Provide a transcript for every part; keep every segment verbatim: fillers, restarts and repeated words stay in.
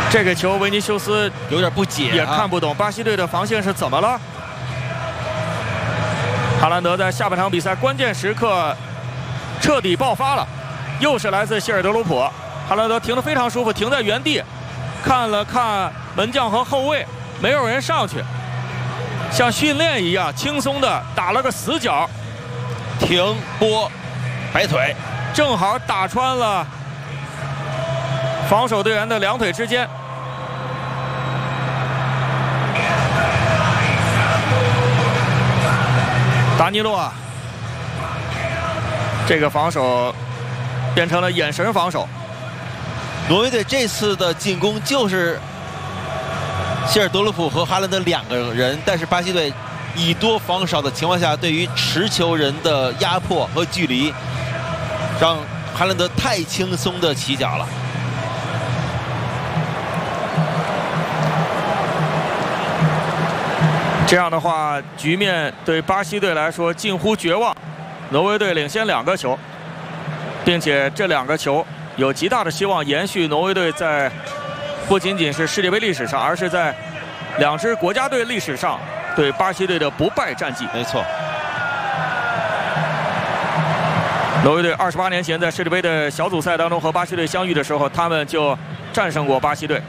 这个球维尼修斯有点不解、啊， 也看不懂巴西队的防线是怎么了。哈兰德在下半场比赛关键时刻彻底爆发了，又是来自希尔德鲁普。哈兰德停得非常舒服，停在原地，看了看门将和后卫，没有人上去，像训练一样轻松的打了个死角， 停波摆腿， 正好打穿了防守队员的两腿之间。达尼洛，这个防守变成了眼神防守。 挪威队这次的进攻就是希尔德鲁普和哈兰德两个人，但是巴西队以多防少的情况下，对于持球人的压迫和距离，让哈兰德太轻松的起脚了。 这样的话，局面对巴西队来说近乎绝望。挪威队领先两个球，并且这两个球有极大的希望延续挪威队在不仅仅是世界杯历史上，而是在两支国家队历史上对巴西队的不败战绩。 没错。 挪威队二十八年前在世界杯的小组赛当中和巴西队相遇的时候，他们就战胜过巴西队。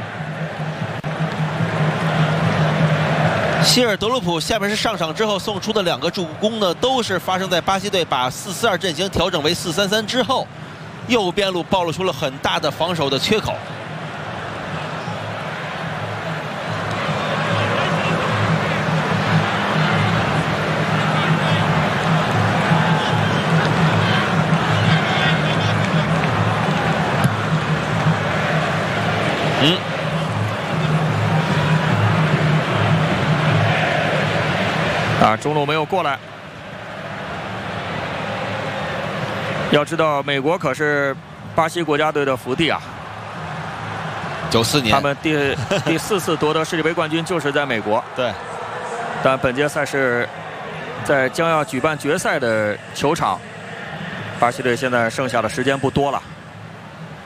希尔德鲁普下面是上场之后送出的两个助攻呢，都是发生在巴西队把四四二阵型调整为四三三之后，右边路暴露出了很大的防守的缺口。嗯。 啊，中路没有过来。要知道，美国可是巴西国家队的福地啊。 九四年， 他们第第四次夺得世界杯冠军就是在美国。 对。 但本届赛事在将要举办决赛的球场，巴西队现在剩下的时间不多了。